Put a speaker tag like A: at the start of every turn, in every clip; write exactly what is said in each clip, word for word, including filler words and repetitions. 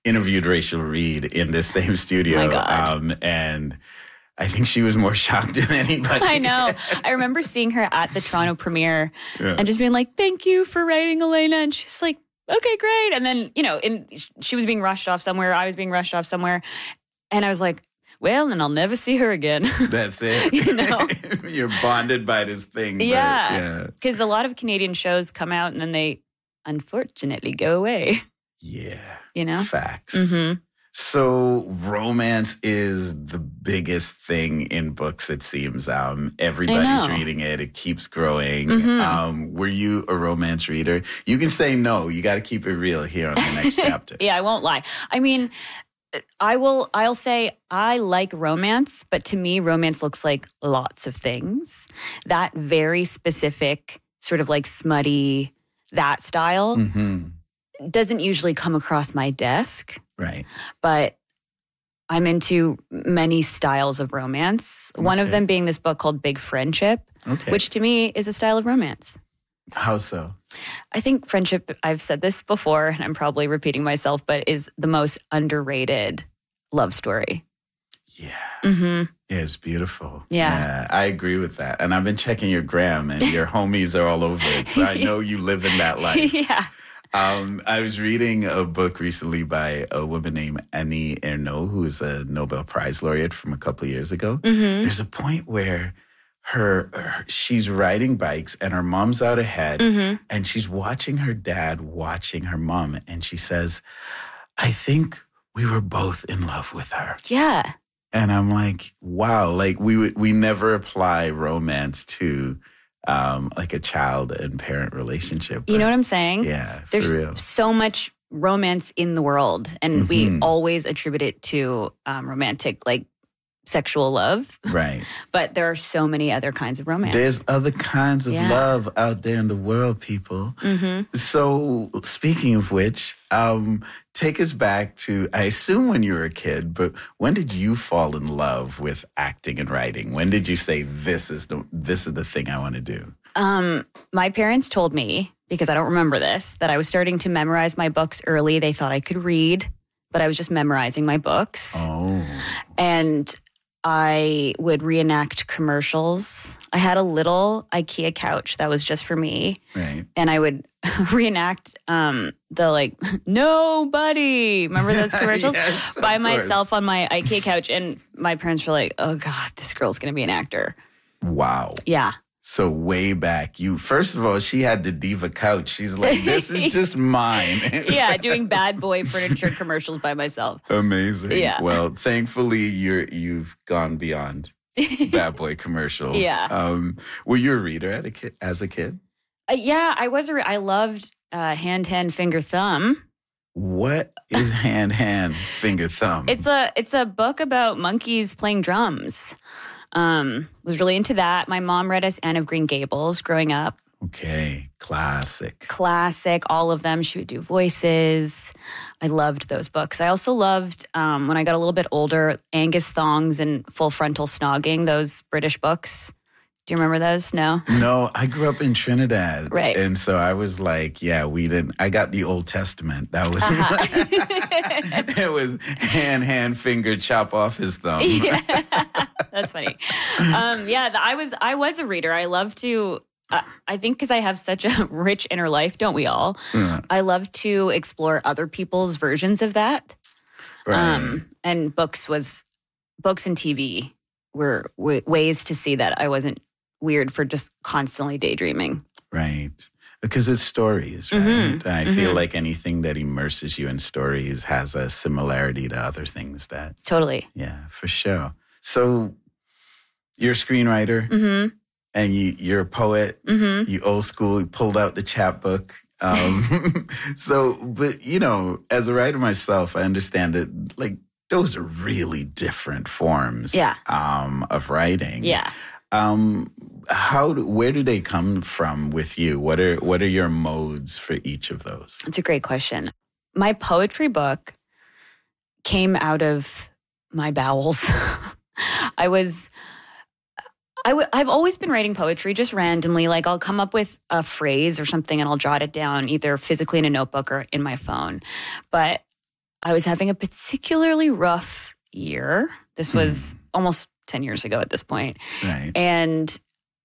A: interviewed Rachel Reed in this same studio.
B: Oh my God.
A: Um, and I think she was more shocked than anybody.
B: I know. I remember seeing her at the Toronto premiere
A: Yeah.
B: and just being like, thank you for writing Elena. And she's like, okay, great. And then, you know, in, she was being rushed off somewhere. I was being rushed off somewhere. And I was like, well, then I'll never see her again.
A: That's it.
B: You know?
A: You're bonded by this thing. but
B: Yeah. Because a lot of Canadian shows come out and then they unfortunately go away.
A: Yeah.
B: You know?
A: Facts.
B: Mm-hmm.
A: So romance is the biggest thing in books, it seems. Um, everybody's
B: know.
A: reading it. It keeps growing.
B: Mhm.
A: Um, were you a romance reader? You can say no. You got to keep it real here on the next chapter.
B: Yeah, I won't lie. I mean, I will, I'll say I like romance, but to me, romance looks like lots of things. That very specific sort of like smutty, that style
A: hmm
B: doesn't usually come across my desk,
A: Right.
B: but I'm into many styles of romance. One of
A: Okay.
B: them being this book called Big Friendship,
A: Okay.
B: which to me is a style of romance.
A: How so?
B: I think friendship, I've said this before, and I'm probably repeating myself, but is the most underrated love story.
A: Yeah.
B: Mm-hmm.
A: Yeah, it's beautiful.
B: Yeah.
A: I agree with that. And I've been checking your gram and your homies are all over it. So I know you live in that life.
B: Yeah.
A: Um, I was reading a book recently by a woman named Annie Ernaux, who is a Nobel Prize laureate from a couple of years ago.
B: Mm-hmm.
A: There's a point where her, her she's riding bikes and her mom's out ahead
B: Mm-hmm.
A: and she's watching her dad watching her mom. And she says, I think we were both in love with her.
B: Yeah.
A: And I'm like, wow, like we would, we never apply romance to um, like a child and parent relationship.
B: You know
A: but
B: what I'm saying?
A: Yeah, for
B: There's
A: real.
B: so much romance in the world, and we
A: Mhm.
B: always attribute it to um, romantic, like sexual love.
A: Right.
B: But there are so many other kinds of romance.
A: There's other kinds of
B: Yeah.
A: love out there in the world, people.
B: Mm-hmm.
A: So speaking of which, um, take us back to, I assume when you were a kid, but when did you fall in love with acting and writing? When did you say, this is the, this is the thing I want to do?
B: Um, my parents told me, because I don't remember this, that I was starting to memorize my books early. They thought I could read, but I was just memorizing my books.
A: Oh.
B: And I would reenact commercials. I had a little IKEA couch that was just for me.
A: Right.
B: And I would reenact um, the like, nobody. Remember those commercials?
A: Yes, of
B: By
A: course.
B: myself on my IKEA couch. And my parents were like, oh God, this girl's going to be an actor.
A: Wow.
B: Yeah.
A: So way back, you, first of all, she had the diva couch. She's like, this is just mine.
B: Yeah, doing bad boy furniture commercials by myself.
A: Amazing.
B: Yeah.
A: Well, thankfully, you're, you've gone beyond bad boy commercials.
B: Yeah.
A: Um, were you a reader at a kid, as a kid?
B: Uh, yeah, I was. A re- I loved uh, Hand, Hand, Finger, Thumb.
A: What is hand, hand, finger, thumb?
B: It's a it's a book about monkeys playing drums. Um, was really into that. My mom read us Anne of Green Gables growing up.
A: Okay. Classic.
B: Classic, all of them. She would do voices. I loved those books. I also loved, um, when I got a little bit older, Angus Thongs and Full Frontal Snogging, those British books. Do you remember those? No?
A: No, I grew up in Trinidad.
B: Right.
A: And so I was like, yeah, we didn't, I got the Old Testament. That was,
B: Uh-huh.
A: it was hand, hand, finger, chop off his thumb.
B: Yeah. That's funny. Um, yeah, the, I was I was a reader. I love to, uh, I think because I have such a rich inner life, don't we all?
A: Yeah.
B: I love to explore other people's versions of that.
A: Right.
B: Um, and books was, books and T V were w- ways to see that I wasn't weird for just constantly daydreaming.
A: Right. Because it's stories, right?
B: Mhm.
A: And I feel
B: Mhm.
A: like anything that immerses you in stories has a similarity to other things that,
B: Totally.
A: yeah, for sure. So you're a screenwriter
B: Mm-hmm.
A: and you, you're a poet.
B: Mm-hmm.
A: You old school, you pulled out the chapbook. Um, so, but, you know, as a writer myself, I understand that, like, those are really different forms
B: Yeah.
A: um, of writing.
B: Yeah.
A: Um, how do, where do they come from with you? What are what are your modes for each of those?
B: It's a great question. My poetry book came out of my bowels. I was, I w- I've always been writing poetry just randomly. Like I'll come up with a phrase or something and I'll jot it down either physically in a notebook or in my phone. But I was having a particularly rough year. This was hmm. almost ten years ago at this point.
A: Right.
B: And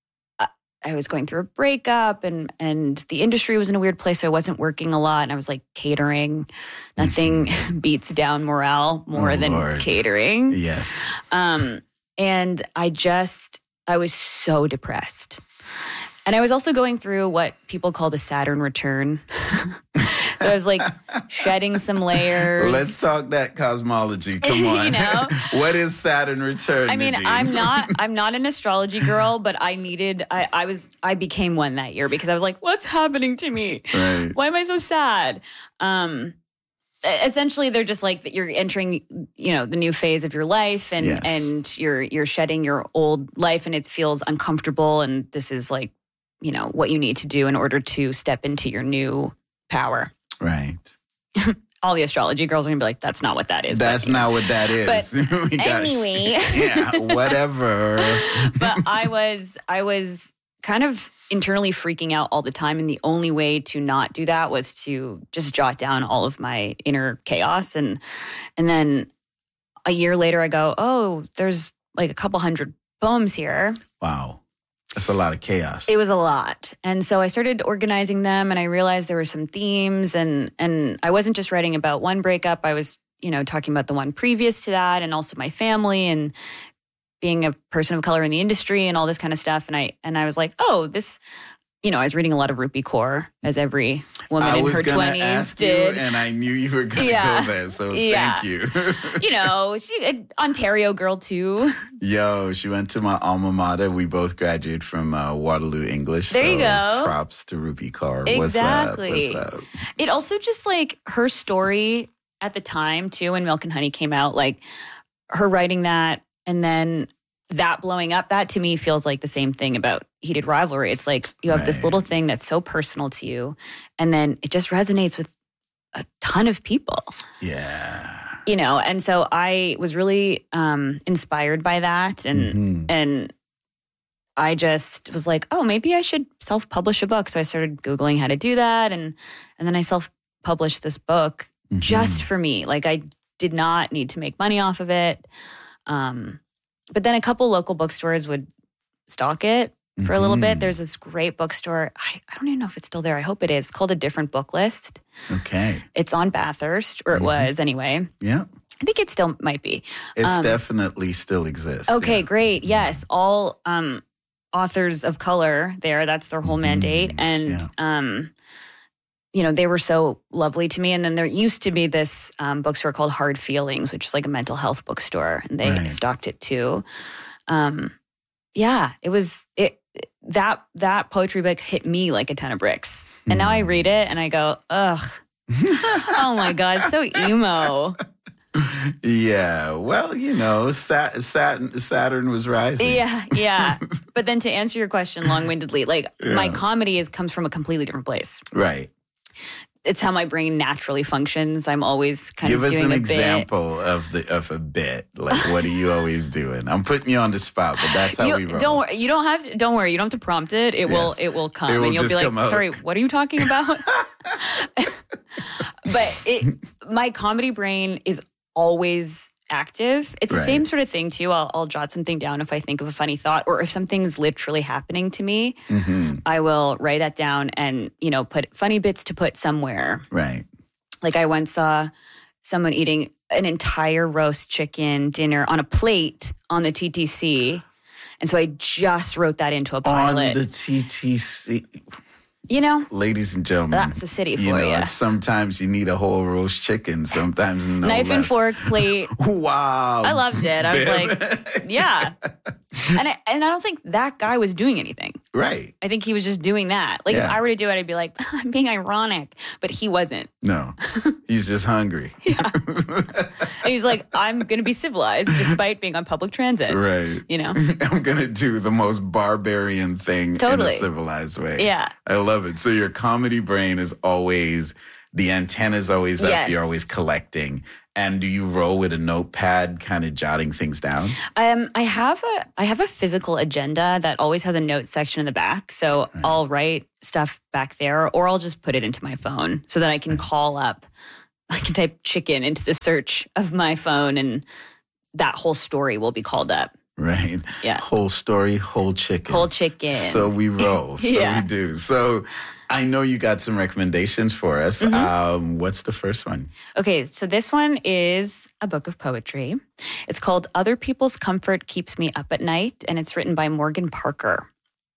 B: I was going through a breakup and and the industry was in a weird place, so I wasn't working a lot and I was like catering. Nothing mm-hmm. beats down morale more oh, than Lord. catering.
A: Yes.
B: Um, and I just, I was so depressed. And I was also going through what people call the Saturn return. So I was like shedding some layers.
A: Let's talk that cosmology. Come on.
B: You know?
A: What is Saturn return?
B: I mean,
A: Nadine?
B: I'm not I'm not an astrology girl, but I needed I, I was I became one that year because I was like, what's happening to me?
A: Right.
B: Why am I so sad? Um essentially they're just like that you're entering, you know, the new phase of your life and
A: yes.
B: and you're you're shedding your old life and it feels uncomfortable and this is like, you know, what you need to do in order to step into your new power.
A: Right.
B: All the astrology girls are going to be like, that's not what that is.
A: That's
B: but,
A: not what that is.
B: But anyway.
A: Yeah, whatever.
B: But I was, I was kind of internally freaking out all the time. And the only way to not do that was to just jot down all of my inner chaos. And, and then a year later I go, oh, there's like a couple hundred poems here.
A: Wow. That's a lot of chaos.
B: It was a lot. And so I started organizing them and I realized there were some themes and and I wasn't just writing about one breakup. I was, you know, talking about the one previous to that and also my family and being a person of color in the industry and all this kind of stuff. And I and I was like, oh, this, you know, I was reading a lot of Rupi Kaur, as every woman
A: I
B: in her twenties did.
A: You, and I knew you were going to
B: yeah.
A: go there, so
B: yeah.
A: thank you.
B: You know, she an Ontario girl too.
A: Yo, she went to my alma mater. We both graduated from uh, Waterloo English.
B: There
A: so
B: you go.
A: Props to Rupi Kaur.
B: Exactly.
A: What's up? What's up?
B: It also just like her story at the time too, when Milk and Honey came out, like her writing that and then that blowing up, that to me feels like the same thing about Heated Rivalry. It's like you have right. this little thing that's so personal to you, and then it just resonates with a ton of people.
A: Yeah.
B: You know, and so I was really um, inspired by that, and mm-hmm. and I just was like, oh, maybe I should self-publish a book. So I started Googling how to do that, and and then I self-published this book mm-hmm. just for me. Like I did not need to make money off of it. Um, But then a couple local bookstores would stock it for mm-hmm. a little bit. There's this great bookstore. I, I don't even know if it's still there. I hope it is. It's called A Different Book List.
A: Okay.
B: It's on Bathurst, or it mm-hmm. was anyway.
A: Yeah.
B: I think it still might be.
A: It's
B: um,
A: definitely still exists.
B: Okay,
A: yeah.
B: great. Yes. All um, authors of color there. That's their whole mm-hmm. mandate. And,
A: yeah.
B: um, you know, they were so lovely to me. And then there used to be this um, bookstore called Hard Feelings, which is like a mental health bookstore. And they
A: right.
B: stocked it too. Um, yeah, it was, it that that poetry book hit me like a ton of bricks. And mm. now I read it and I go, ugh, oh my God, so emo.
A: Yeah, well, you know, Sat- Saturn, Saturn was rising.
B: Yeah, yeah. But then to answer your question long-windedly, like
A: yeah.
B: my comedy is comes from a completely different place.
A: Right.
B: It's how my brain naturally functions. I'm always kind
A: Give
B: of doing a bit.
A: Give us an example of the of a bit. Like, what are you always doing? I'm putting you on the spot, but that's how
B: you,
A: we roll.
B: Don't worry. You don't have. To, don't worry. You don't have to prompt it. It yes. will. It will come,
A: it will
B: and you'll
A: just
B: be like,
A: come out.
B: "Sorry, what are you talking about?" But it, my comedy brain is always active. It's the
A: right.
B: same sort of thing too. I'll, I'll jot something down if I think of a funny thought, or if something's literally happening to me,
A: mm-hmm.
B: I will write that down and, you know, put funny bits to put somewhere.
A: Right.
B: Like I once saw someone eating an entire roast chicken dinner on a plate on the T T C. And so I just wrote that into a pilot.
A: On the T T C.
B: You know,
A: ladies and gentlemen,
B: that's the city for
A: you. Know,
B: you.
A: Sometimes you need a whole roast chicken. Sometimes no
B: knife
A: less.
B: and fork plate.
A: Wow,
B: I loved it. I was like, yeah, and I, and I don't think that guy was doing anything.
A: Right.
B: I think he was just doing that. Like
A: yeah.
B: if I were to do it, I'd be like, I'm being ironic, but he wasn't.
A: No, he's just hungry.
B: Yeah, and he's like, I'm going to be civilized despite being on public transit.
A: Right.
B: You know,
A: I'm going to do the most barbarian thing
B: totally.
A: in a civilized way.
B: Yeah,
A: I love it. So your comedy brain is always, the antenna's always up,
B: yes.
A: you're always collecting. And do you roll with a notepad, kind of jotting things down?
B: Um, I have a I have a physical agenda that always has a note section in the back. So right. I'll write stuff back there, or I'll just put it into my phone so that I can right. call up I can type chicken into the search of my phone and that whole story will be called up.
A: Right.
B: Yeah.
A: Whole story, whole chicken.
B: Whole chicken.
A: So we roll. So
B: Yeah.
A: we do. So I know you got some recommendations for us.
B: Mm-hmm.
A: Um, what's the first one?
B: Okay, so this one is a book of poetry. It's called Other People's Comfort Keeps Me Up at Night, and it's written by Morgan Parker.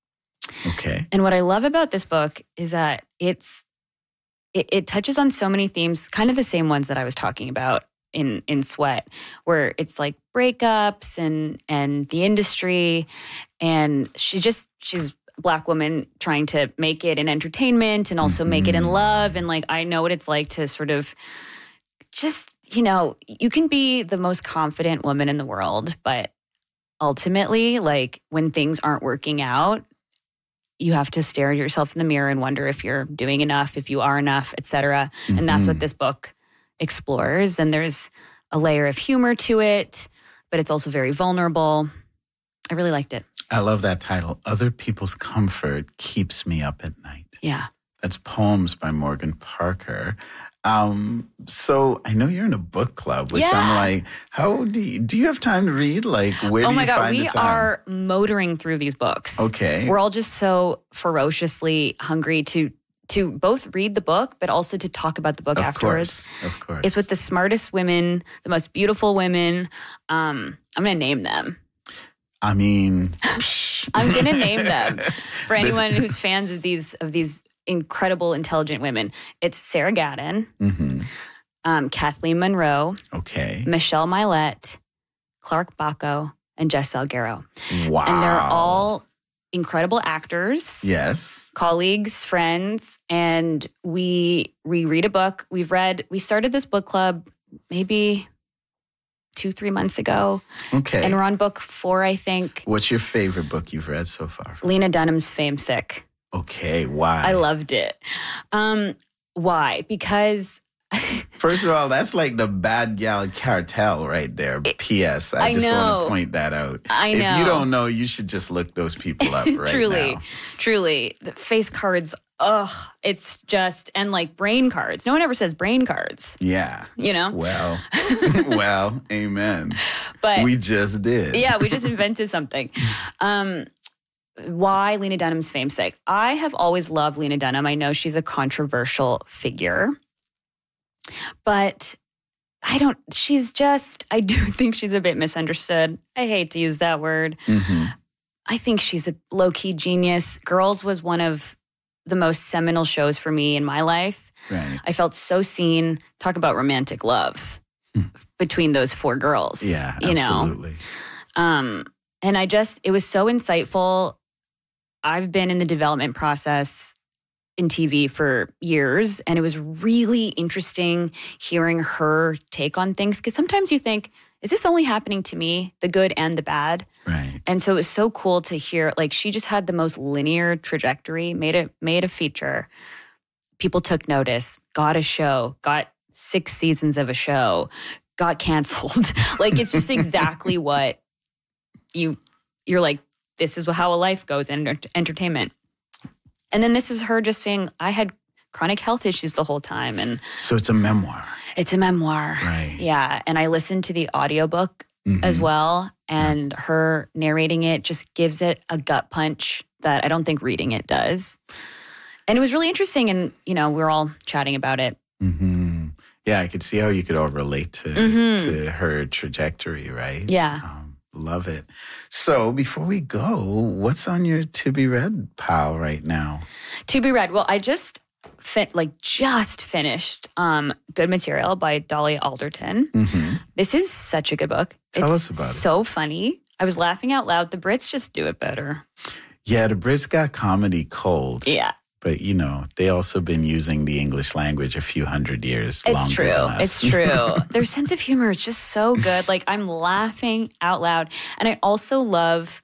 A: Okay.
B: And what I love about this book is that it's it, it touches on so many themes, kind of the same ones that I was talking about in in Sweat, where it's like breakups and and the industry, and she just she's a Black woman trying to make it in entertainment and also mm-hmm. make it in love, and like I know what it's like to sort of just, you know, you can be the most confident woman in the world, but ultimately, like when things aren't working out, you have to stare at yourself in the mirror and wonder if you're doing enough, if you are enough, et cetera. Mm-hmm. And that's what this book explores. And there's a layer of humor to it, but it's also very vulnerable. I really liked it.
A: I love that title. Other People's Comfort Keeps Me Up at Night.
B: Yeah.
A: That's Poems by Morgan Parker. Um, so I know you're in a book club, which
B: yeah.
A: I'm like, how do you, do you have time to read? Like, where
B: oh
A: do
B: my
A: you
B: God,
A: find
B: we
A: the time?
B: are motoring through these books.
A: Okay.
B: We're all just so ferociously hungry to to both read the book, but also to talk about the book
A: of
B: afterwards.
A: Course, of course.
B: It's with the smartest women, the most beautiful women. Um, I'm going to name them.
A: I mean,
B: I'm going to name them for anyone who's fans of these of these incredible, intelligent women. It's Sarah Gadon, mm-hmm. um, Kathleen Monroe,
A: okay,
B: Michelle Milet, Clark Bacco, and Jess Salguero.
A: Wow.
B: And they're all incredible actors.
A: Yes.
B: Colleagues, friends. And we, we read a book. We've read, we started this book club maybe two, three months ago.
A: Okay.
B: And we're on book four, I think.
A: What's your favorite book you've read so far?
B: Lena Dunham's Fame Sick.
A: Okay, why?
B: I loved it. Um, why? Because
A: first of all, that's like the bad gal cartel right there. P S. I,
B: I
A: just
B: know.
A: want to point that out.
B: I know.
A: If you don't know, you should just look those people up right
B: truly,
A: now.
B: Truly. The face cards, ugh, it's just, and like brain cards. No one ever says brain cards.
A: Yeah.
B: You know?
A: Well, well, amen.
B: But
A: we just did.
B: Yeah, we just invented something. Um, why Lena Dunham's Fame Sick? I have always loved Lena Dunham. I know she's a controversial figure, but I don't, she's just, I do think she's a bit misunderstood. I hate to use that word. Mm-hmm. I think she's a low-key genius. Girls was one of the most seminal shows for me in my life.
A: Right.
B: I felt so seen. Talk about romantic love hmm. between those four girls.
A: Yeah,
B: you
A: absolutely.
B: Know? Um, and I just, it was so insightful. I've been in the development process in T V for years, and it was really interesting hearing her take on things, because sometimes you think, is this only happening to me, the good and the bad?
A: Right.
B: And so it was so cool to hear, like, she just had the most linear trajectory, made a, made a feature. People took notice, got a show, got six seasons of a show, got canceled. Like, it's just exactly what you, you're like, this is how a life goes in enter- entertainment. And then this is her just saying, I had chronic health issues the whole time. And
A: so it's a memoir.
B: It's a memoir.
A: Right.
B: Yeah. And I listened to the audiobook mm-hmm. as well. And yeah. her narrating it just gives it a gut punch that I don't think reading it does. And it was really interesting. And, you know, we we're all chatting about it.
A: Mm-hmm. Yeah, I could see how you could all relate to, mm-hmm. to her trajectory, right?
B: Yeah.
A: Um, Love it. So before we go, what's on your to be read pile right now?
B: To be read. Well, I just fit like just finished um, Good Material by Dolly Alderton. Mm-hmm. This is such a good book.
A: Tell
B: it's
A: us about it.
B: So funny. I was laughing out loud. The Brits just do it better.
A: Yeah, the Brits got comedy cold.
B: Yeah.
A: But, you know, they also been using the English language a few hundred years
B: it's
A: longer
B: true.
A: than us.
B: It's true. Their sense of humor is just so good. Like, I'm laughing out loud. And I also love,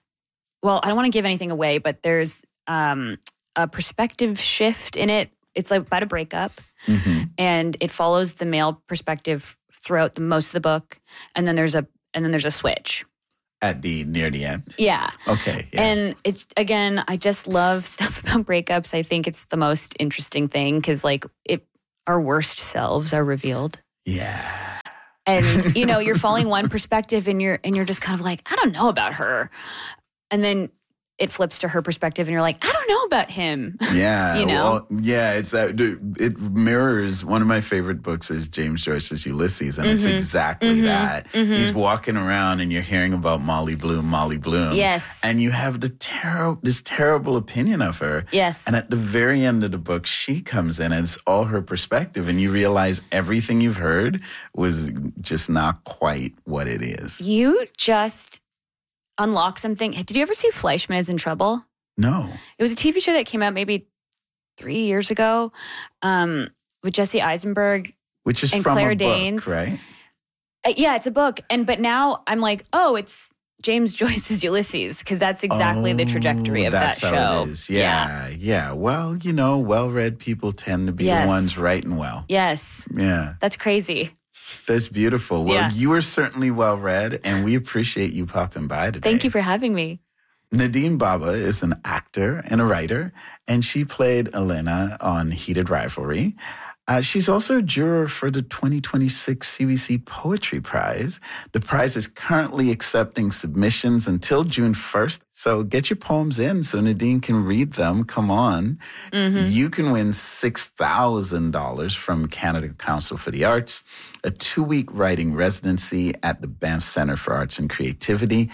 B: well, I don't want to give anything away, but there's um, a perspective shift in it. It's like about a breakup. Mm-hmm. And it follows the male perspective throughout the most of the book. And then there's a and then there's a switch.
A: At the near the end.
B: Yeah.
A: Okay. Yeah.
B: And it's, again, I just love stuff about breakups. I think it's the most interesting thing because, like, it. our worst selves are revealed.
A: Yeah.
B: And, you know, you're following one perspective and you're and you're just kind of like, I don't know about her. And then it flips to her perspective and you're like, I don't know about him.
A: Yeah.
B: You know?
A: Well, yeah, it's uh, it mirrors one of my favorite books is James Joyce's Ulysses, and mm-hmm. it's exactly mm-hmm. that. Mm-hmm. He's walking around and you're hearing about Molly Bloom, Molly Bloom.
B: Yes.
A: And you have the ter- this terrible opinion of her.
B: Yes.
A: And at the very end of the book, she comes in and it's all her perspective, and you realize everything you've heard was just not quite what it is.
B: You just unlock something. Did you ever see Fleischman is in Trouble?
A: No.
B: It was a T V show that came out maybe three years ago um, with Jesse Eisenberg,
A: which is
B: and
A: from
B: Claire
A: a
B: Danes.
A: book, right?
B: Uh, yeah, it's a book. And but now I'm like, oh, it's James Joyce's Ulysses, because that's exactly
A: oh,
B: the trajectory of that
A: that's
B: show.
A: How it is. Yeah, yeah, yeah. Well, you know, well-read people tend to be
B: yes.
A: the ones writing well.
B: Yes.
A: Yeah.
B: That's crazy.
A: That's beautiful. Well,
B: yeah.
A: you are certainly well-read, and we appreciate you popping by today.
B: Thank you for having me.
A: Nadine Baba is an actor and a writer, and she played Elena on Heated Rivalry. Uh, she's also a juror for the twenty twenty-six C B C Poetry Prize. The prize is currently accepting submissions until June first. So get your poems in so Nadine can read them. Come on. Mm-hmm. You can win six thousand dollars from Canada Council for the Arts, a two-week writing residency at the Banff Centre for Arts and Creativity,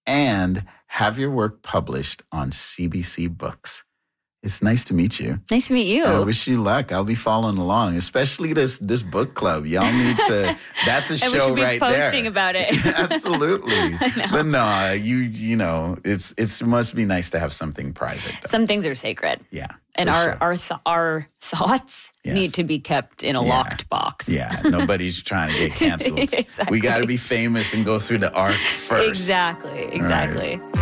A: and have your work published on C B C Books. It's nice to meet you.
B: Nice to meet you.
A: I wish you luck. I'll be following along, especially this this book club. Y'all need to. That's a
B: and
A: show
B: we should be
A: right
B: posting
A: there.
B: Posting about it.
A: Absolutely. But no, you you know, it's it's it must be nice to have something private, though.
B: Some things are sacred.
A: Yeah.
B: And our
A: sure.
B: our th- our thoughts
A: yes.
B: need to be kept in a
A: yeah.
B: locked box.
A: Yeah. Nobody's trying to get canceled.
B: Exactly.
A: We got to be famous and go through the arc first.
B: Exactly. Exactly.